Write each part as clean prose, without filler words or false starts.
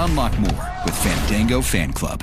Unlock more with Fandango Fan Club.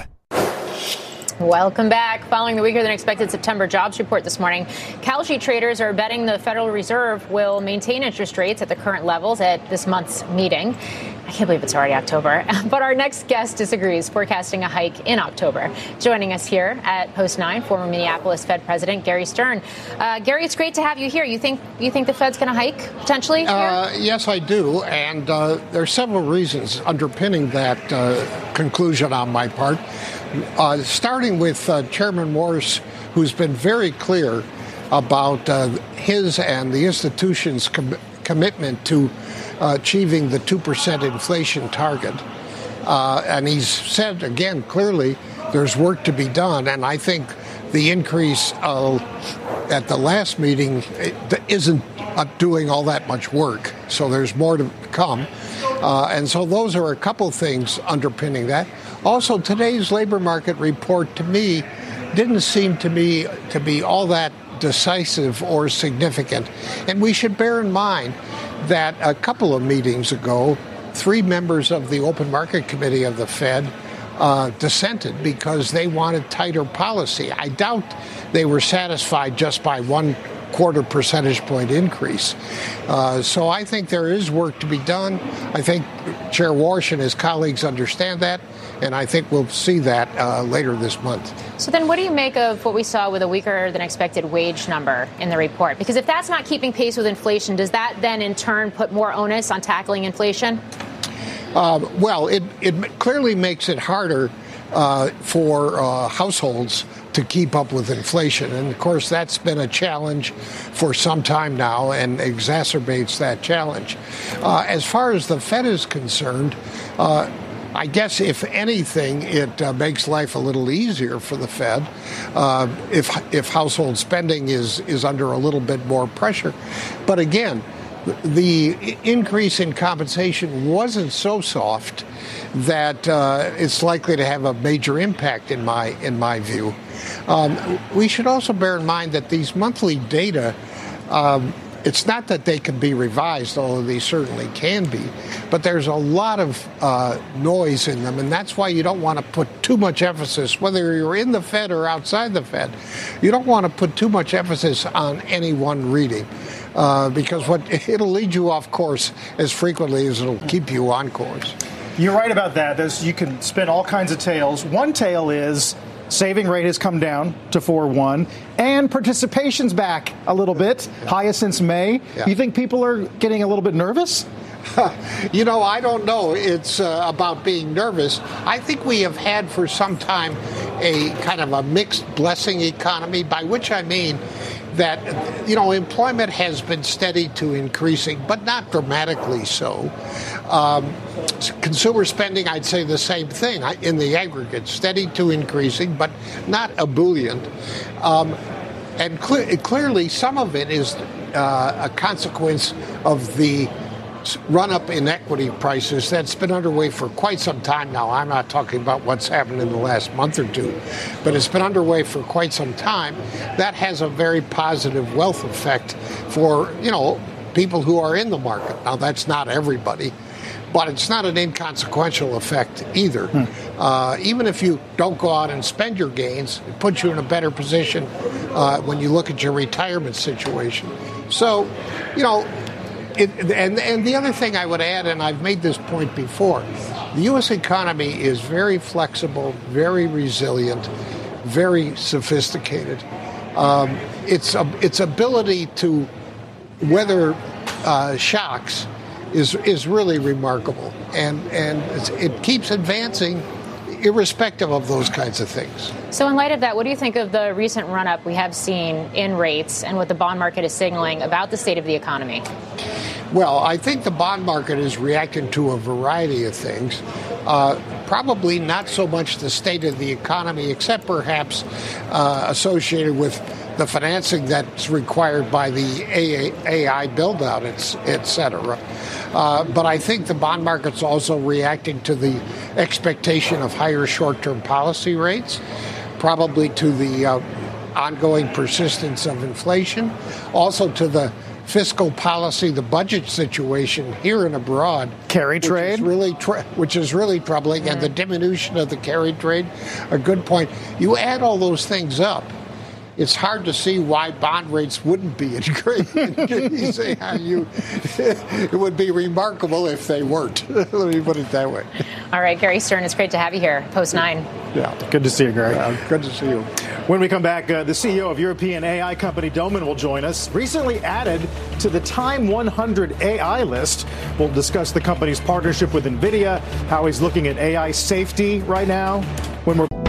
Welcome back. Following the weaker than expected September jobs report this morning, Kalshi traders are betting the Federal Reserve will maintain interest rates at the current levels at this month's meeting. I can't believe it's already October. But our next guest disagrees, forecasting a hike in October. Joining us here at Post 9, former Minneapolis Fed President Gary Stern. Gary, it's great to have you here. You think the Fed's going to hike potentially here? Yes, I do. And there are several reasons underpinning that conclusion on my part. Starting with Chairman Morse, who's been very clear about his and the institution's commitment to achieving the 2% inflation target. And he's said, again, clearly, there's work to be done. And I think the increase at the last meeting isn't doing all that much work. So there's more to come. And so those are a couple things underpinning that. Also, today's labor market report, to me, didn't seem to me to be all that decisive or significant. And we should bear in mind that a couple of meetings ago, 3 members of the Open Market Committee of the Fed dissented because they wanted tighter policy. I doubt they were satisfied just by 1/4 percentage point increase. So I think there is work to be done. I think Chair Warsh and his colleagues understand that, and I think we'll see that later this month. So then what do you make of what we saw with a weaker than expected wage number in the report? Because if that's not keeping pace with inflation, does that then in turn put more onus on tackling inflation? Well, it clearly makes it harder for households to keep up with inflation. And, of course, that's been a challenge for some time now and exacerbates that challenge. As far as the Fed is concerned, I guess, if anything, it makes life a little easier for the Fed if household spending is under a little bit more pressure. But, again, the increase in compensation wasn't so soft that it's likely to have a major impact in my view. We should also bear in mind that these monthly data, it's not that they can be revised, although they certainly can be, but there's a lot of noise in them, and that's why you don't want to put too much emphasis, whether you're in the Fed or outside the Fed, you don't want to put too much emphasis on any one reading. Because it'll lead you off course as frequently as it'll keep you on course. You're right about that. You can spin all kinds of tales. One tale is saving rate has come down to 4.1, and participation's back a little bit, highest since May. Yeah. You think people are getting a little bit nervous? I don't know. It's about being nervous. I think we have had for some time a kind of a mixed blessing economy, by which I mean that, employment has been steady to increasing, but not dramatically so. Consumer spending, I'd say the same thing in the aggregate, steady to increasing, but not ebullient. And clearly some of it is a consequence of the run-up in equity prices that's been underway for quite some time now. I'm not talking about what's happened in the last month or two, but it's been underway for quite some time. That has a very positive wealth effect for, people who are in the market. Now, that's not everybody, but it's not an inconsequential effect either. Even if you don't go out and spend your gains, it puts you in a better position when you look at your retirement situation. So, and the other thing I would add, and I've made this point before, the U.S. economy is very flexible, very resilient, very sophisticated. Its ability to weather shocks is really remarkable, and it keeps advancing irrespective of those kinds of things. So in light of that, what do you think of the recent run-up we have seen in rates and what the bond market is signaling about the state of the economy? Well, I think the bond market is reacting to a variety of things. Probably not so much the state of the economy, except perhaps associated with the financing that's required by the AI build-out, et cetera. But I think the bond market's also reacting to the expectation of higher short-term policy rates, probably to the ongoing persistence of inflation, also to the fiscal policy, the budget situation here and abroad. Carry trade. Which is really troubling, and the diminution of the carry trade, a good point. You add all those things up, it's hard to see why bond rates wouldn't be increasing. It would be remarkable if they weren't. Let me put it that way. All right, Gary Stern, it's great to have you here, Post 9. Yeah, good to see you, Gary. Good to see you. When we come back, the CEO of European AI company Doman will join us. Recently added to the Time 100 AI list. We'll discuss the company's partnership with NVIDIA, how he's looking at AI safety right now. When we're